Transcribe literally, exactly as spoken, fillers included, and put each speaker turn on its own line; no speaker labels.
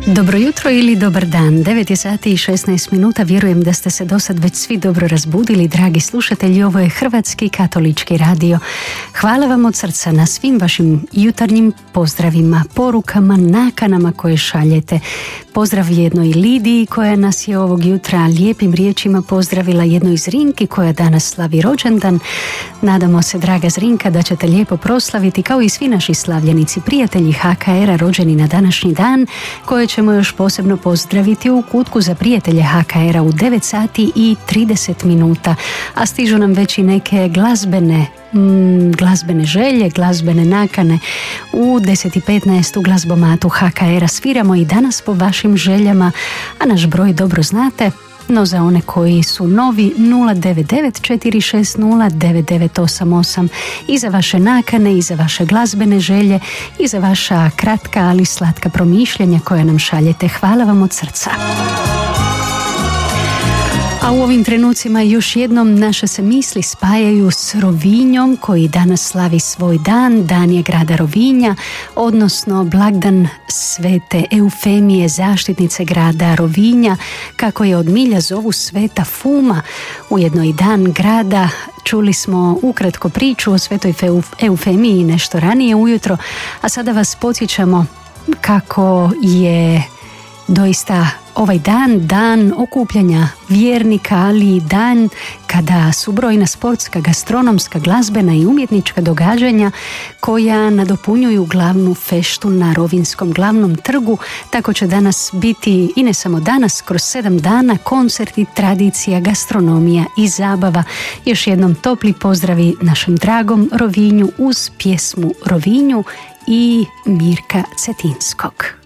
Dobro jutro ili dobar dan, devet je sati i šesnaest minuta, vjerujem da ste se do sad već svi dobro razbudili, dragi slušatelji, ovo je Hrvatski katolički radio. Hvala vam od srca na svim vašim jutarnjim pozdravima, porukama, nakanama koje šaljete. Pozdrav jednoj Lidiji koja nas je ovog jutra lijepim riječima pozdravila, jednoj Zrinki koja danas slavi rođendan. Nadamo se, draga Zrinka, da ćete lijepo proslaviti kao i svi naši slavljenici, prijatelji ha ka era rođeni na današnji dan, koje ćemo još posebno pozdraviti u kutku za prijatelje ha ka era u devet sati i trideset minuta, a stižu nam već i neke glazbene Mm, glazbene želje, glazbene nakane. U deset i petnaest u glazbomatu ha ka era sviramo i danas po vašim željama, a naš broj dobro znate, no za one koji su novi nula devet devet četiri šest nula devet devet osam osam, i za vaše nakane, i za vaše glazbene želje, i za vaša kratka ali slatka promišljanja koja nam šaljete. Hvala vam od srca. A u ovim trenucima još jednom naše se misli spajaju s Rovinjom koji danas slavi svoj dan. Dan je grada Rovinja, odnosno blagdan svete Eufemije, zaštitnice grada Rovinja, kako je od milja zovu sveta Fuma. Ujedno i dan grada. Čuli smo ukratko priču o svetoj Eufemiji nešto ranije ujutro, a sada vas podsjećamo kako je doista ovaj dan, dan okupljanja vjernika, ali i dan kada su brojna sportska, gastronomska, glazbena i umjetnička događanja koja nadopunjuju glavnu feštu na Rovinjskom glavnom trgu. Tako će danas biti, i ne samo danas, kroz sedam dana koncerti, tradicija, gastronomija i zabava. Još jednom topli pozdravi našem dragom Rovinju uz pjesmu Rovinju i Mirka Cetinskog.